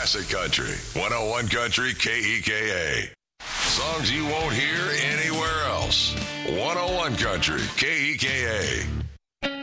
Classic Country. 101 Country KEKA. Songs you won't hear anywhere else. 101 Country KEKA.